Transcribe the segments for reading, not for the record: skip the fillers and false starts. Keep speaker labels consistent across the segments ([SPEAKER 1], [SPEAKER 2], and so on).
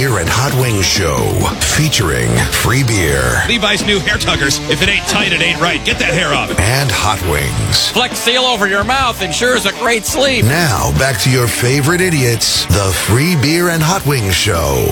[SPEAKER 1] Beer and Hot Wings Show, featuring free beer
[SPEAKER 2] Levi's new hair tuggers. If it ain't tight, it ain't right. Get that hair off.
[SPEAKER 1] and hot wings.
[SPEAKER 3] Flex Seal over your mouth ensures a great sleep.
[SPEAKER 1] Now, back to your favorite idiots, the Free Beer and Hot Wings Show.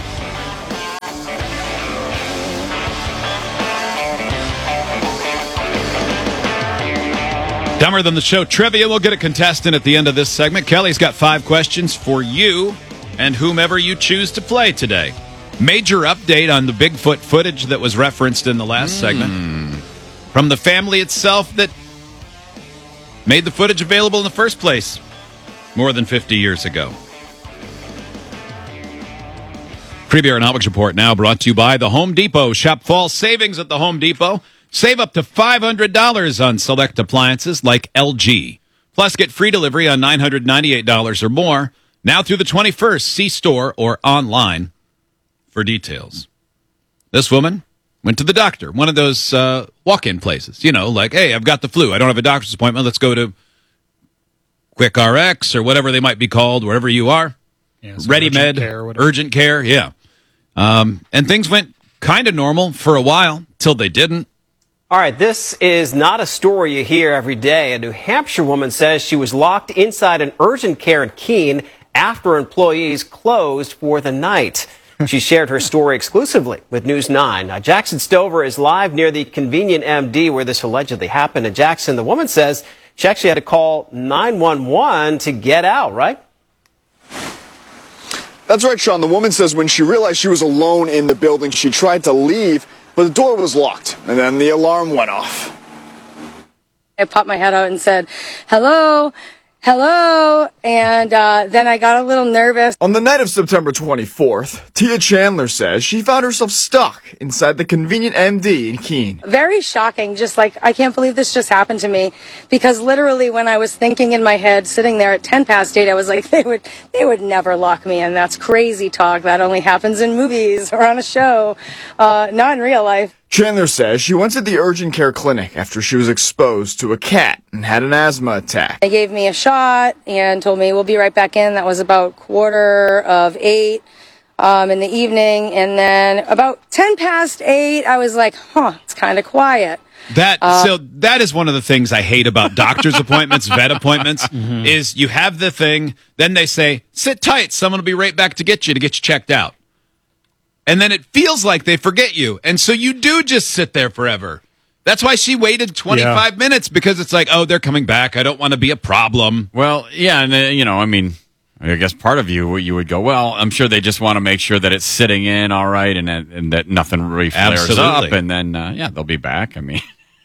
[SPEAKER 2] Dumber Than the Show trivia. We'll get a contestant at the end of this segment. Kelly's got 5 questions for you and whomever you choose to play today. Major update on the Bigfoot footage that was referenced in the last segment. From the family itself that made the footage available in the first place more than 50 years ago. Free Beer and Hot Wings Report now brought to you by the Home Depot. Shop fall savings at the Home Depot. Save up to $500 on select appliances like LG. Plus, get free delivery on $998 or more. Now through the 21st, see store or online for details. This woman went to the doctor, one of those walk-in places. You know, like, hey, I've got the flu. I don't have a doctor's appointment. Let's go to Quick RX or whatever they might be called, wherever you are.
[SPEAKER 4] Yeah,
[SPEAKER 2] Ready Med, urgent care, yeah. And things went kind of normal for a while, till they didn't.
[SPEAKER 5] All right, this is not a story you hear every day. A New Hampshire woman says she was locked inside an urgent care in Keene after employees closed for the night. She shared her story exclusively with News 9. Now, Jackson Stover is live near the Convenient MD where this allegedly happened. And Jackson, the woman says she actually had to call 911 to get out, right?
[SPEAKER 6] That's right, Sean. The woman says when she realized she was alone in the building, she tried to leave, but the door was locked, and then the alarm went off.
[SPEAKER 7] I popped my head out and said, hello, hello, and then I got a little nervous.
[SPEAKER 6] On the night of September 24th, Tia Chandler says she found herself stuck inside the Convenient MD in Keene.
[SPEAKER 7] Very shocking, just like, I can't believe this just happened to me, because literally when I was thinking in my head, sitting there at 10 past 8, I was like, they would never lock me in. That's crazy talk. That only happens in movies or on a show, not in real life.
[SPEAKER 6] Chandler says she went to the urgent care clinic after she was exposed to a cat and had an asthma attack.
[SPEAKER 7] They gave me a shot and told me we'll be right back in. That was about 8:15 in the evening. And then about 10 past 8, I was like, it's kind of quiet.
[SPEAKER 2] So that is one of the things I hate about doctor's appointments, vet appointments, is you have the thing, then they say, sit tight, someone will be right back to get you checked out. And then it feels like they forget you. And so you do just sit there forever. That's why she waited 25 minutes, because it's like, oh, they're coming back. I don't want to be a problem.
[SPEAKER 3] Well, yeah, and I guess part of you would go, well, I'm sure they just want to make sure that it's sitting in all right and that nothing really flares up, and then, they'll be back. I mean,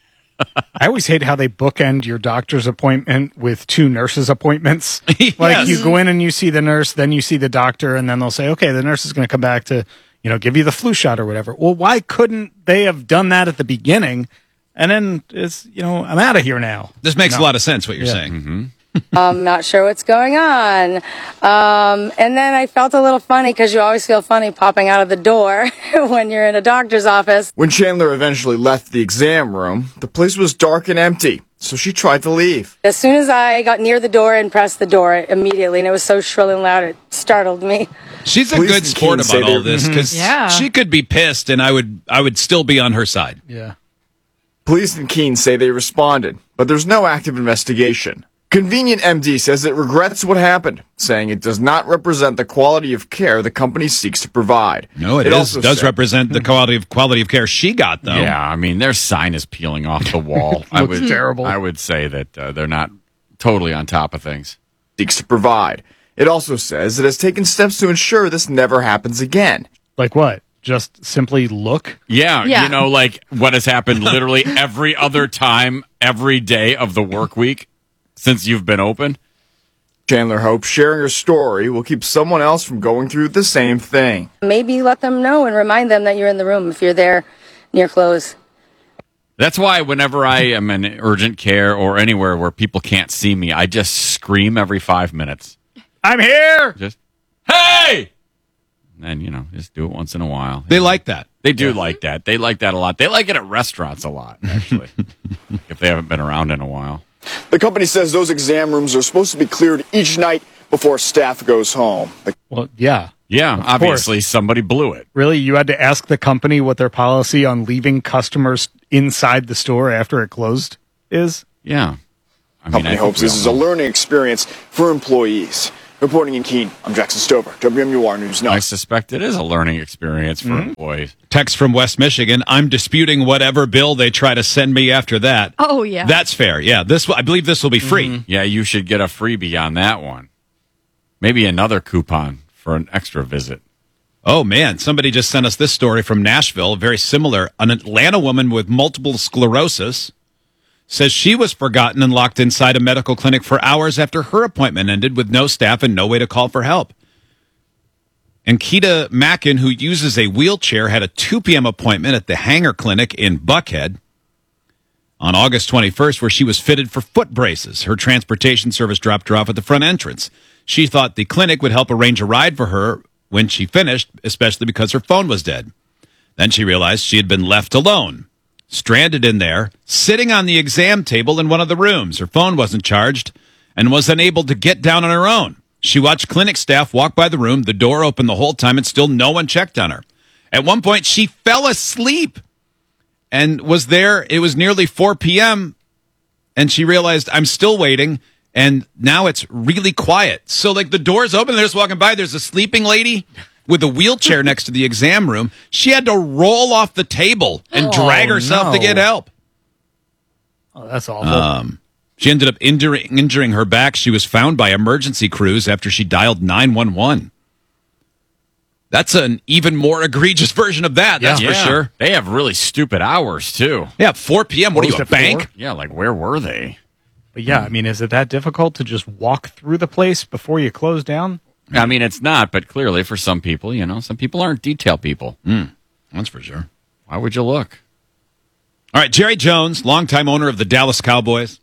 [SPEAKER 4] I always hate how they bookend your doctor's appointment with 2 nurses' appointments.
[SPEAKER 2] Yes.
[SPEAKER 4] Like, you go in and you see the nurse, then you see the doctor, and then they'll say, okay, the nurse is going to come back to, give you the flu shot or whatever. Well, why couldn't they have done that at the beginning? And then it's, I'm out of here now.
[SPEAKER 2] This makes a lot of sense, what you're saying.
[SPEAKER 3] Mm-hmm.
[SPEAKER 7] I'm not sure what's going on. And then I felt a little funny, because you always feel funny popping out of the door when you're in a doctor's office.
[SPEAKER 6] When Chandler eventually left the exam room, the place was dark and empty, so she tried to leave.
[SPEAKER 7] As soon as I got near the door and pressed the door immediately, and it was so shrill and loud, it startled me.
[SPEAKER 2] She's a
[SPEAKER 6] Police
[SPEAKER 2] good
[SPEAKER 6] in
[SPEAKER 2] sport
[SPEAKER 6] Keene say
[SPEAKER 2] about all
[SPEAKER 6] they're-
[SPEAKER 2] this, because she could be pissed, and I would still be on her side.
[SPEAKER 4] Yeah.
[SPEAKER 6] Police in Keene say they responded, but there's no active investigation. Convenient MD says it regrets what happened, saying it does not represent the quality of care the company seeks to provide.
[SPEAKER 2] No, it
[SPEAKER 6] also
[SPEAKER 2] does
[SPEAKER 6] said-
[SPEAKER 2] represent the quality of care she got, though.
[SPEAKER 3] yeah, I mean, their sign is peeling off the wall.
[SPEAKER 4] Terrible.
[SPEAKER 3] I would say that they're not totally on top of things.
[SPEAKER 6] seeks to provide. It also says it has taken steps to ensure this never happens again.
[SPEAKER 4] Like what? Just simply look?
[SPEAKER 3] Yeah, like what has happened literally every other time, every day of the work week since you've been open.
[SPEAKER 6] Chandler hopes sharing her story will keep someone else from going through the same thing.
[SPEAKER 7] Maybe let them know and remind them that you're in the room if you're there near close.
[SPEAKER 3] That's why whenever I am in urgent care or anywhere where people can't see me, I just scream every 5 minutes.
[SPEAKER 4] I'm here!
[SPEAKER 3] Just, hey! And then, just do it once in a while.
[SPEAKER 2] They like that.
[SPEAKER 3] They do like that. They like that a lot. They like it at restaurants a lot, actually, if they haven't been around in a while.
[SPEAKER 6] The company says those exam rooms are supposed to be cleared each night before staff goes home.
[SPEAKER 4] Well, yeah.
[SPEAKER 3] Yeah, obviously somebody blew it.
[SPEAKER 4] Really? You had to ask the company what their policy on leaving customers inside the store after it closed is?
[SPEAKER 3] Yeah.
[SPEAKER 6] Company hopes this is a learning experience for employees. Reporting in Keene, I'm Jackson Stover, WMUR News 9.
[SPEAKER 3] I suspect it is a learning experience for employees.
[SPEAKER 2] Text from West Michigan. I'm disputing whatever bill they try to send me after that.
[SPEAKER 8] Oh, yeah.
[SPEAKER 2] That's fair. Yeah, I believe this will be free.
[SPEAKER 3] Yeah, you should get a freebie on that one. Maybe another coupon for an extra visit.
[SPEAKER 2] Oh, man. Somebody just sent us this story from Nashville, very similar. An Atlanta woman with multiple sclerosis says she was forgotten and locked inside a medical clinic for hours after her appointment ended with no staff and no way to call for help. And Keita Mackin, who uses a wheelchair, had a 2 p.m. appointment at the Hanger Clinic in Buckhead on August 21st, where she was fitted for foot braces. Her transportation service dropped her off at the front entrance. She thought the clinic would help arrange a ride for her when she finished, especially because her phone was dead. Then she realized she had been left alone, stranded in there, sitting on the exam table in one of the rooms. Her phone wasn't charged and was unable to get down on her own. She watched clinic staff walk by the room, the door open the whole time, and still no one checked on her. At one point, she fell asleep and was there. It was nearly 4 p.m., and she realized, I'm still waiting, and now it's really quiet. So, like, the door's open, and they're just walking by. There's a sleeping lady with a wheelchair next to the exam room. She had to roll off the table and drag herself to get help.
[SPEAKER 4] Oh, that's awful.
[SPEAKER 2] She ended up injuring her back. She was found by emergency crews after she dialed 911. That's an even more egregious version of that, that's for sure.
[SPEAKER 3] They have really stupid hours, too.
[SPEAKER 2] Yeah, 4 p.m. What are you, a bank?
[SPEAKER 4] 4?
[SPEAKER 3] Yeah, like, where were they?
[SPEAKER 4] But yeah, I mean, is it that difficult to just walk through the place before you close down?
[SPEAKER 3] I mean, it's not, but clearly for some people, some people aren't detail people.
[SPEAKER 2] That's for sure.
[SPEAKER 3] Why would you look?
[SPEAKER 2] All right, Jerry Jones, longtime owner of the Dallas Cowboys.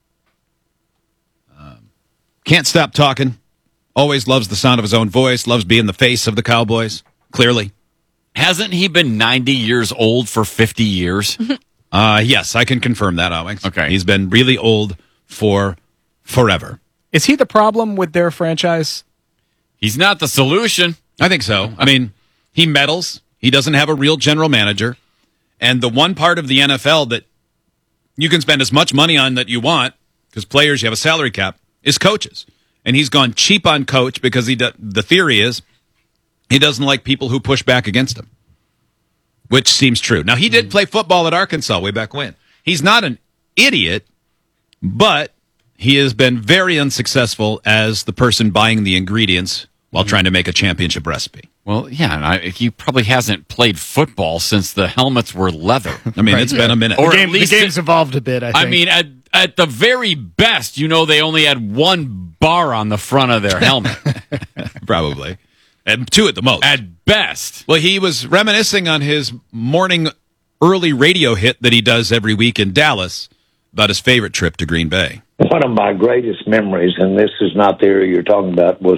[SPEAKER 2] Can't stop talking. Always loves the sound of his own voice. Loves being the face of the Cowboys, clearly.
[SPEAKER 3] Hasn't he been 90 years old for 50 years?
[SPEAKER 2] Yes, I can confirm that, Alex.
[SPEAKER 3] Okay.
[SPEAKER 2] He's been really old for forever.
[SPEAKER 4] Is he the problem with their franchise?
[SPEAKER 3] He's not the solution.
[SPEAKER 2] I think so. I mean, he meddles. He doesn't have a real general manager. And the one part of the NFL that you can spend as much money on that you want, because players, you have a salary cap, is coaches. And he's gone cheap on coach because the theory is he doesn't like people who push back against him, which seems true. Now, he did play football at Arkansas way back when. He's not an idiot, but he has been very unsuccessful as the person buying the ingredients while trying to make a championship recipe.
[SPEAKER 3] Well, yeah, and he probably hasn't played football since the helmets were leather.
[SPEAKER 2] I mean, it's been a minute.
[SPEAKER 3] Or
[SPEAKER 4] The game's evolved a bit, I think.
[SPEAKER 3] I mean, at the very best, they only had one bar on the front of their helmet.
[SPEAKER 2] Probably. And 2 at the most.
[SPEAKER 3] At best.
[SPEAKER 2] Well, he was reminiscing on his morning early radio hit that he does every week in Dallas about his favorite trip to Green Bay.
[SPEAKER 9] One of my greatest memories, and this is not the area you're talking about, was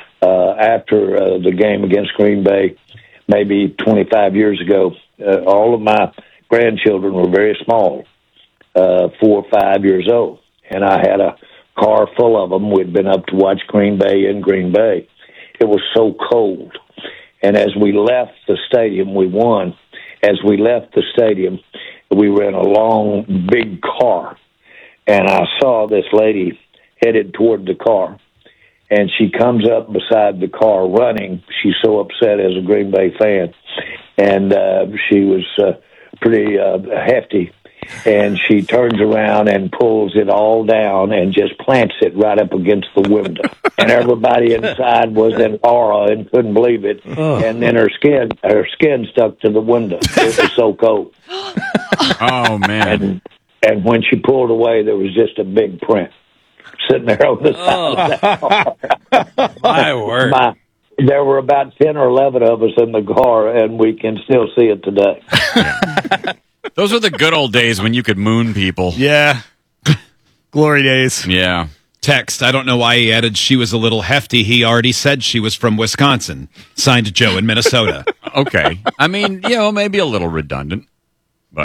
[SPEAKER 9] after the game against Green Bay, maybe 25 years ago. All of my grandchildren were very small, 4 or 5 years old, and I had a car full of them. We'd been up to watch Green Bay in Green Bay. It was so cold, and as we left the stadium, we won. As we left the stadium, we were in a long, big car, and I saw this lady headed toward the car, and she comes up beside the car running. She's so upset as a Green Bay fan, and she was pretty hefty, and she turns around and pulls it all down and just plants it right up against the window. And everybody inside was in awe and couldn't believe it. And then her skin stuck to the window. It was so cold.
[SPEAKER 3] Oh, man.
[SPEAKER 9] And when she pulled away, there was just a big print sitting there on the side of the car.
[SPEAKER 3] My word.
[SPEAKER 9] There were about 10 or 11 of us in the car, and we can still see it today.
[SPEAKER 3] Those were the good old days when you could moon people.
[SPEAKER 4] Yeah. Glory days.
[SPEAKER 3] Yeah.
[SPEAKER 2] Text, I don't know why he added she was a little hefty. He already said she was from Wisconsin. Signed Joe in Minnesota.
[SPEAKER 3] Okay. I mean, maybe a little redundant, but...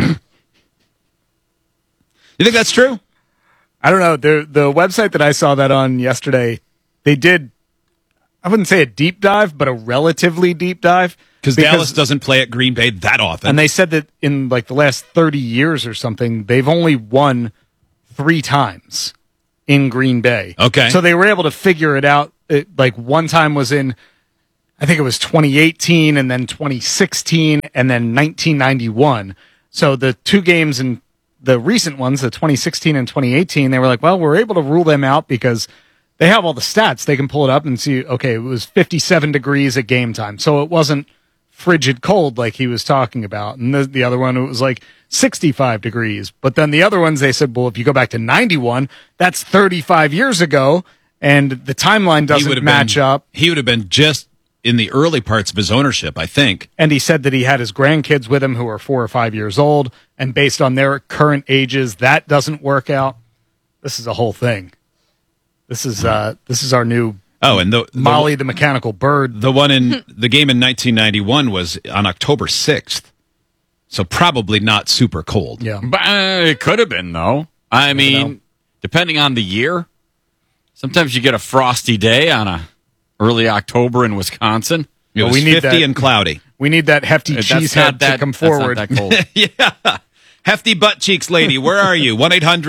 [SPEAKER 2] You think that's true?
[SPEAKER 4] I don't know. The website that I saw that on yesterday, they did. I wouldn't say a deep dive, but a relatively deep dive.
[SPEAKER 2] Because Dallas doesn't play at Green Bay that often.
[SPEAKER 4] And they said that in like the last 30 years or something, they've only won 3 times in Green Bay.
[SPEAKER 2] Okay.
[SPEAKER 4] So they were able to figure it out. Like one time was in, I think it was 2018 and then 2016 and then 1991. So the 2 games in the recent ones, the 2016 and 2018, they were like, well, we're able to rule them out because they have all the stats. They can pull it up and see, okay, it was 57 degrees at game time. So it wasn't frigid cold like he was talking about. And the other one, it was like 65 degrees. But then the other ones, they said, well, if you go back to 91, that's 35 years ago, and the timeline doesn't match up.
[SPEAKER 2] He would have been just in the early parts of his ownership, I think.
[SPEAKER 4] And he said that he had his grandkids with him who are 4 or 5 years old, and based on their current ages, that doesn't work out. This is a whole thing. This is our new
[SPEAKER 2] and
[SPEAKER 4] Molly the Mechanical Bird.
[SPEAKER 2] The one in the game in 1991 was on October 6th, so probably not super cold.
[SPEAKER 4] Yeah,
[SPEAKER 3] but it could have been though. I mean, depending on the year, sometimes you get a frosty day on a early October in Wisconsin.
[SPEAKER 2] It was 50 and cloudy.
[SPEAKER 4] We need that hefty cheesehead to come forward.
[SPEAKER 3] That's not that cold.
[SPEAKER 2] Yeah. Hefty butt cheeks lady, where are you?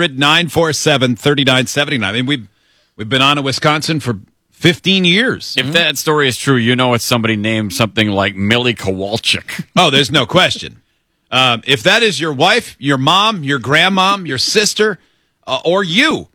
[SPEAKER 2] 1-800-947-3979. I mean, we've been on in Wisconsin for 15 years.
[SPEAKER 3] If that story is true, you know it's somebody named something like Millie Kowalczyk.
[SPEAKER 2] Oh, there's no question. If that is your wife, your mom, your grandmom, your sister, or you,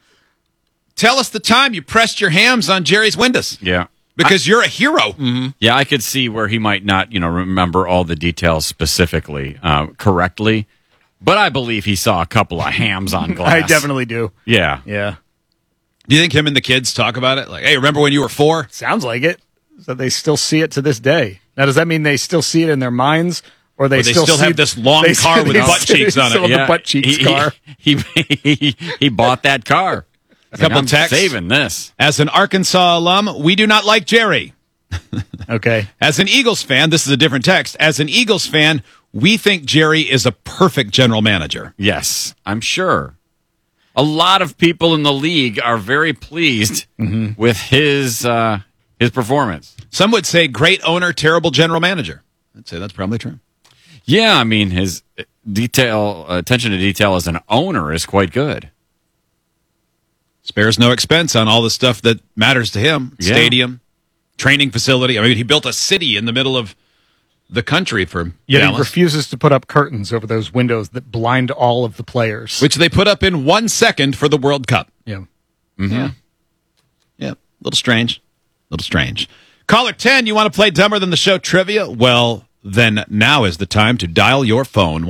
[SPEAKER 2] tell us the time you pressed your hams on Jerry's windows.
[SPEAKER 3] Yeah.
[SPEAKER 2] Because you're a hero.
[SPEAKER 3] Mm-hmm. Yeah, I could see where he might not, remember all the details specifically correctly, but I believe he saw a couple of hams on glass.
[SPEAKER 4] I definitely do.
[SPEAKER 3] Yeah.
[SPEAKER 4] Yeah.
[SPEAKER 2] Do you think him and the kids talk about it? Like, hey, remember when you were 4?
[SPEAKER 4] Sounds like it. So they still see it to this day. Now, does that mean they still see it in their minds, or they still
[SPEAKER 2] have this long car with butt cheeks on it?
[SPEAKER 4] The butt cheeks car.
[SPEAKER 3] He bought that car.
[SPEAKER 2] A couple texts.
[SPEAKER 3] Saving this.
[SPEAKER 2] As an Arkansas alum, we do not like Jerry.
[SPEAKER 4] Okay.
[SPEAKER 2] As an Eagles fan, this is a different text. As an Eagles fan, we think Jerry is a perfect general manager.
[SPEAKER 3] Yes, I'm sure. A lot of people in the league are very pleased with his performance.
[SPEAKER 2] Some would say great owner, terrible general manager. I'd say that's probably true.
[SPEAKER 3] Yeah, I mean, his attention to detail as an owner is quite good.
[SPEAKER 2] Spares no expense on all the stuff that matters to him. Yeah. Stadium, training facility. I mean, he built a city in the middle of the country for
[SPEAKER 4] Yet
[SPEAKER 2] Dallas.
[SPEAKER 4] He refuses to put up curtains over those windows that blind all of the players.
[SPEAKER 2] Which they put up in 1 second for the World Cup.
[SPEAKER 4] Yeah.
[SPEAKER 2] Mm-hmm. Yeah. Little strange. Caller 10, you want to play Dumber Than the Show trivia? Well, then now is the time to dial your phone.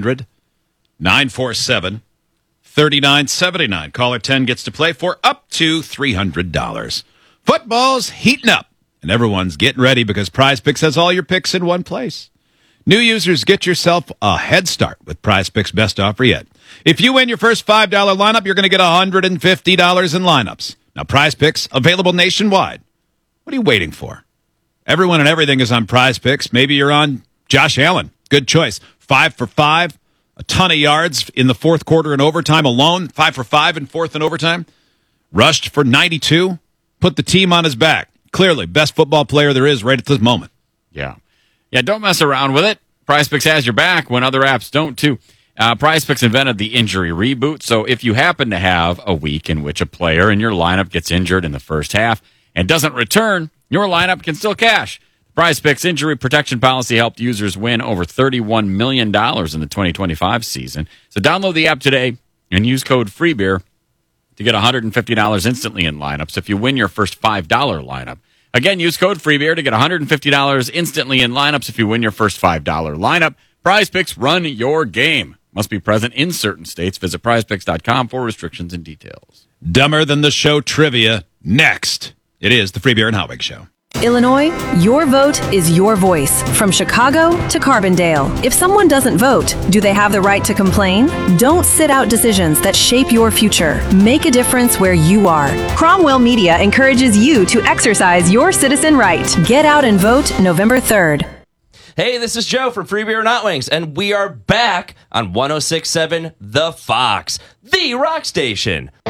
[SPEAKER 2] 1-800-947-3979. Caller 10 gets to play for up to $300. Football's heating up, and everyone's getting ready because Prize Picks has all your picks in one place. New users, get yourself a head start with Prize Picks' best offer yet. If you win your first $5 lineup, you're going to get $150 in lineups. Now, Prize Picks, available nationwide. What are you waiting for? Everyone and everything is on Prize Picks. Maybe you're on Josh Allen. Good choice. 5 for 5. A ton of yards in the fourth quarter and overtime alone. 5 for 5 in fourth and overtime. Rushed for 92. Put the team on his back. Clearly, best football player there is right at this moment.
[SPEAKER 3] Yeah. Yeah, don't mess around with it. Prize Picks has your back when other apps don't, too. Prize Picks invented the injury reboot, so if you happen to have a week in which a player in your lineup gets injured in the first half and doesn't return, your lineup can still cash. Prize Picks injury protection policy helped users win over $31 million in the 2025 season. So download the app today and use code FREEBEER to get $150 instantly in lineups if you win your first $5 lineup. Again, use code FREEBEER to get $150 instantly in lineups if you win your first $5 lineup. Prize Picks, run your game. Must be present in certain states. Visit prizepicks.com for restrictions and details.
[SPEAKER 2] Dumber Than the Show trivia next. It is the Free Beer and Hot Wings Show.
[SPEAKER 8] Illinois, your vote is your voice. From Chicago to Carbondale. If someone doesn't vote, do they have the right to complain? Don't sit out decisions that shape your future. Make a difference where you are. Cromwell Media encourages you to exercise your citizen right. Get out and vote November 3rd.
[SPEAKER 10] Hey, this is Joe from Free Beer and Hot Wings, and we are back on 106.7 The Fox, the rock station.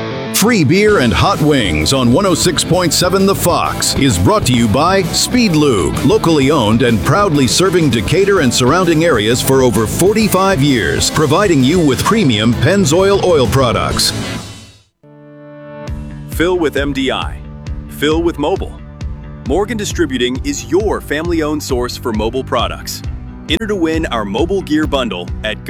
[SPEAKER 11] Free Beer and Hot Wings on 106.7 The Fox is brought to you by Speed Lube, locally owned and proudly serving Decatur and surrounding areas for over 45 years, providing you with premium Pennzoil oil products.
[SPEAKER 12] Fill with MDI. Fill with mobile. Morgan Distributing is your family-owned source for mobile products. Enter to win our mobile gear bundle at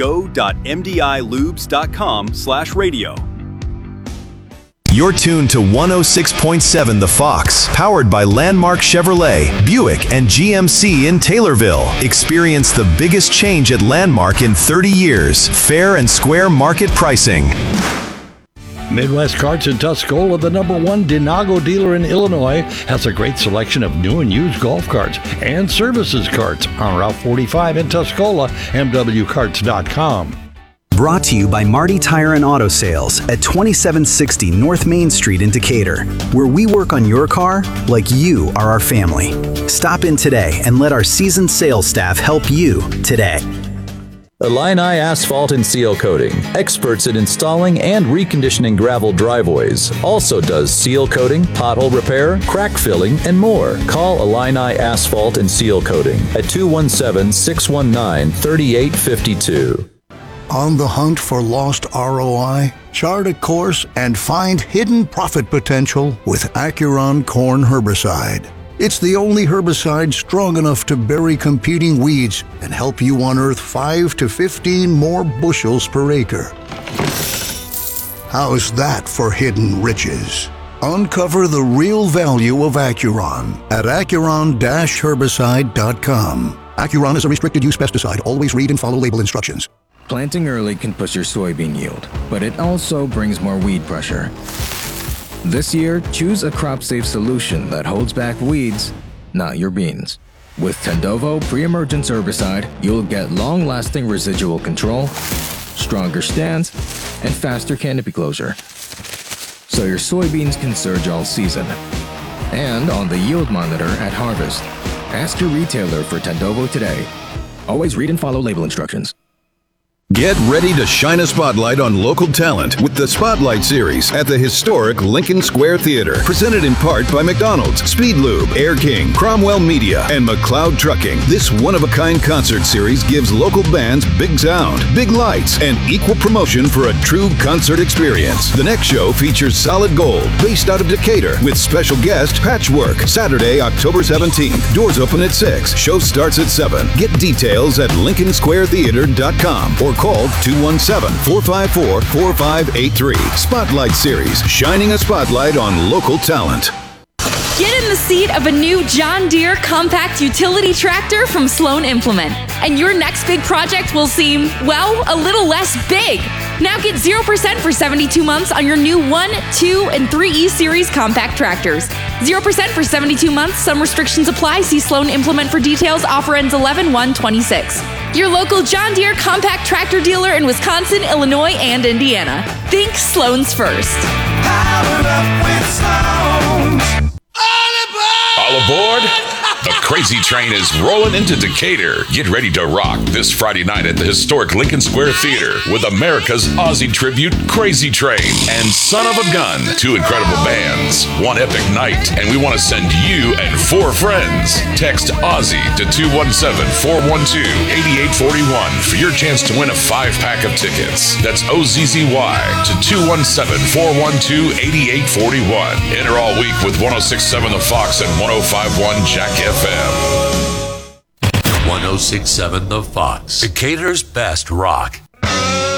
[SPEAKER 12] go.mdilubes.com/radio.
[SPEAKER 13] You're tuned to 106.7 The Fox, powered by Landmark Chevrolet, Buick, and GMC in Taylorville. Experience the biggest change at Landmark in 30 years. Fair and square market pricing.
[SPEAKER 14] Midwest Carts in Tuscola, the #1 Denago dealer in Illinois, has a great selection of new and used golf carts and services carts on Route 45 in Tuscola, MWCarts.com.
[SPEAKER 15] Brought to you by Marty Tire and Auto Sales at 2760 North Main Street in Decatur, where we work on your car like you are our family. Stop in today and let our seasoned sales staff help you today.
[SPEAKER 16] Illini Asphalt and Seal Coating, experts in installing and reconditioning gravel driveways. Also does seal coating, pothole repair, crack filling, and more. Call Illini Asphalt and Seal Coating at 217-619-3852.
[SPEAKER 1] On the hunt for lost ROI? Chart a course and find hidden profit potential with Acuron Corn Herbicide. It's the only herbicide strong enough to bury competing weeds and help you unearth 5 to 15 more bushels per acre. How's that for hidden riches? Uncover the real value of Acuron at Acuron-herbicide.com. Acuron is a restricted use pesticide. Always read and follow label instructions.
[SPEAKER 17] Planting early can push your soybean yield, but it also brings more weed pressure. This year, choose a crop-safe solution that holds back weeds, not your beans. With Tendovo pre-emergence herbicide, you'll get long-lasting residual control, stronger stands, and faster canopy closure, so your soybeans can surge all season. And on the yield monitor at harvest, ask your retailer for Tendovo today. Always read and follow label instructions.
[SPEAKER 11] Get ready to shine a spotlight on local talent with the Spotlight Series at the historic Lincoln Square Theater. Presented in part by McDonald's, Speed Lube, Air King, Cromwell Media, and McLeod Trucking. This one-of-a-kind concert series gives local bands big sound, big lights, and equal promotion for a true concert experience. The next show features Solid Gold, based out of Decatur, with special guest Patchwork, Saturday, October 17th. Doors open at 6. Show starts at 7. Get details at LincolnSquareTheater.com or call 217-454-4583. Spotlight Series, shining a spotlight on local talent.
[SPEAKER 18] Get in the seat of a new John Deere compact utility tractor from Sloan Implement, and your next big project will seem, well, a little less big. Now get 0% for 72 months on your new 1, 2, and 3E Series compact tractors. 0% for 72 months. Some restrictions apply. See Sloan Implement for details. Offer ends 11/1/26. Your local John Deere compact tractor dealer in Wisconsin, Illinois, and Indiana. Think Sloan's first.
[SPEAKER 19] Powered up with Sloan's.
[SPEAKER 20] All aboard! The Crazy Train is rolling into Decatur. Get ready to rock this Friday night at the historic Lincoln Square Theater with America's Aussie tribute, Crazy Train, and Son of a Gun. 2 incredible bands, 1 epic night, and we want to send you and 4 friends. Text Aussie to 217-412-8841 for your chance to win a 5-pack of tickets. That's OZZY to 217-412-8841. Enter all week with 106.7 The Fox and 105.1 Jack FM.
[SPEAKER 21] 106.7 The Fox, Decatur's best rock.